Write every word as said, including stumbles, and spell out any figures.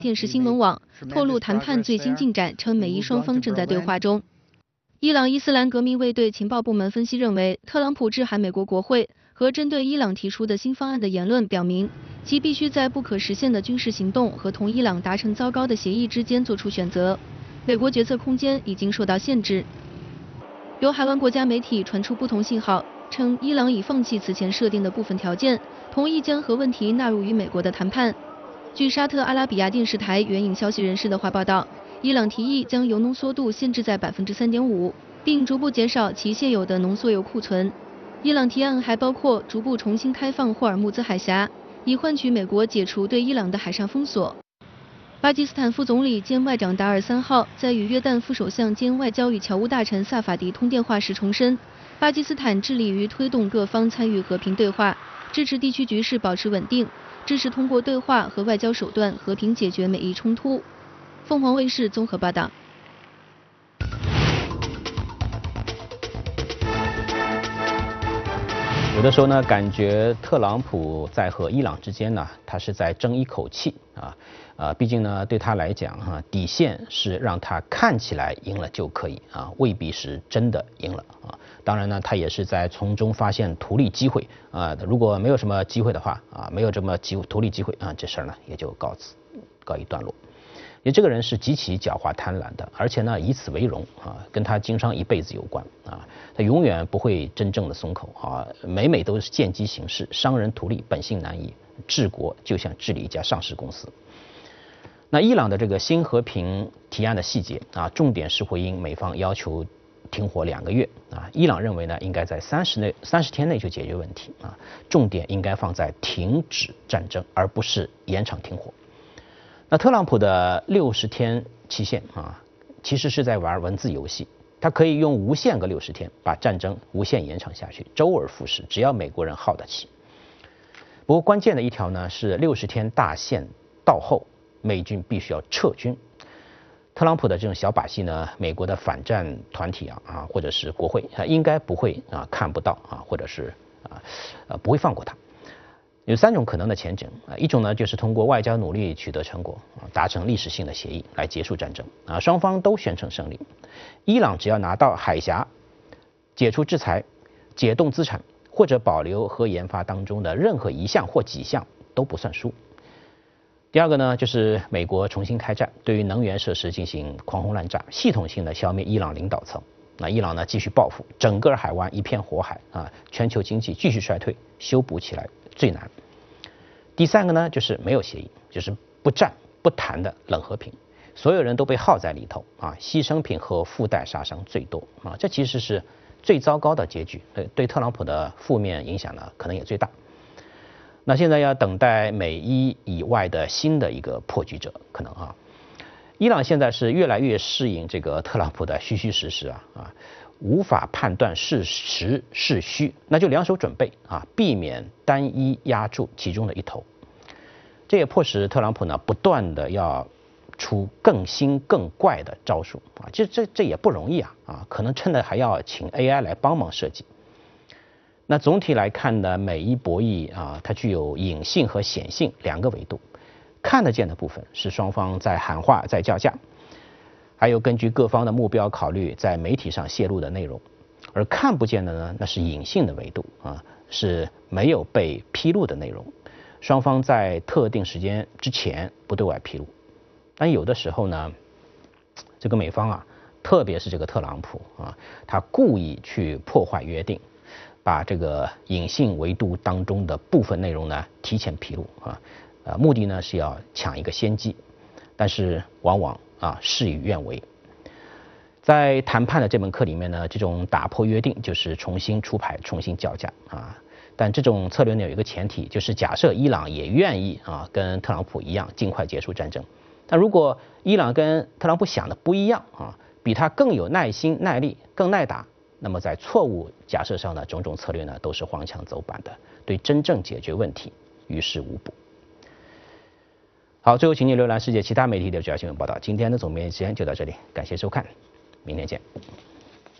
电视新闻网透露谈判最新进展，称美伊双方正在对话中。伊朗伊斯兰革命卫队情报部门分析认为，特朗普致函美国国会和针对伊朗提出的新方案的言论表明，其必须在不可实现的军事行动和同伊朗达成糟糕的协议之间做出选择。美国决策空间已经受到限制。由海湾国家媒体传出不同信号，称伊朗已放弃此前设定的部分条件，同意将核问题纳入与美国的谈判。据沙特阿拉比亚电视台援引消息人士的话报道，伊朗提议将铀浓缩度限制在百分之三点五，并逐步减少其现有的浓缩铀库存。伊朗提案还包括逐步重新开放霍尔木兹海峡，以换取美国解除对伊朗的海上封锁。巴基斯坦副总理兼外长达尔三号在与约旦副首相兼外交与侨务大臣萨法迪通电话时重申，巴基斯坦致力于推动各方参与和平对话，支持地区局势保持稳定，支持通过对话和外交手段和平解决美伊冲突。凤凰卫视综合报道。 有的时候呢，感觉特朗普在和伊朗之间呢，他是在争一口气啊，呃，毕竟呢，对他来讲哈、啊，底线是让他看起来赢了就可以啊，未必是真的赢了啊。当然呢，他也是在从中发现图利机会啊，如果没有什么机会的话啊，没有这么机图利机会啊，这事儿呢也就告辞告一段落。因为这个人是极其狡猾贪婪的，而且呢以此为荣啊，跟他经商一辈子有关啊，他永远不会真正的松口啊，每每都是见机行事，商人图利，本性难移，治国就像治理一家上市公司。那伊朗的这个新和平提案的细节啊，重点是回应美方要求停火两个月啊，伊朗认为呢应该在三十内三十天内就解决问题啊，重点应该放在停止战争，而不是延长停火。那特朗普的六十天期限啊，其实是在玩文字游戏，他可以用无限个六十天把战争无限延长下去，周而复始，只要美国人耗得起。不过关键的一条呢是六十天大限到后，美军必须要撤军。特朗普的这种小把戏呢，美国的反战团体啊啊，或者是国会啊，应该不会啊看不到啊，或者是啊呃不会放过他。有三种可能的前景啊，一种呢就是通过外交努力取得成果啊，达成历史性的协议来结束战争啊，双方都宣称胜利。伊朗只要拿到海峡，解除制裁，解冻资产或者保留核研发当中的任何一项或几项都不算输。第二个呢，就是美国重新开战，对于能源设施进行狂轰滥炸，系统性的消灭伊朗领导层。那伊朗呢继续报复，整个海湾一片火海啊，全球经济继续衰退，修补起来最难。第三个呢，就是没有协议，就是不战不谈的冷和平，所有人都被耗在里头啊，牺牲品和附带杀伤最多啊，这其实是最糟糕的结局，对对特朗普的负面影响呢可能也最大。那现在要等待美伊以外的新的一个破局者，可能啊，伊朗现在是越来越适应这个特朗普的虚虚实实啊啊。无法判断是实是虚，那就两手准备啊，避免单一压住其中的一头。这也迫使特朗普呢不断的要出更新更怪的招数啊，这这这也不容易啊啊，可能真的还要请 A I 来帮忙设计。那总体来看呢，美伊博弈啊，它具有隐性和显性两个维度。看得见的部分是双方在喊话，在叫价。还有根据各方的目标考虑，在媒体上泄露的内容，而看不见的呢，那是隐性的维度啊，是没有被披露的内容。双方在特定时间之前不对外披露，但有的时候呢，这个美方啊，特别是这个特朗普啊，他故意去破坏约定，把这个隐性维度当中的部分内容呢提前披露啊，呃，目的呢是要抢一个先机，但是往往啊，事与愿违。在谈判的这门课里面呢，这种打破约定就是重新出牌、重新叫价啊。但这种策略呢有一个前提，就是假设伊朗也愿意啊跟特朗普一样尽快结束战争。但如果伊朗跟特朗普想的不一样啊，比他更有耐心、耐力、更耐打，那么在错误假设上的种种策略呢都是荒腔走板的，对真正解决问题于事无补。好，最后请你浏览世界其他媒体的主要新闻报道。今天的总编辑时间就到这里，感谢收看，明天见。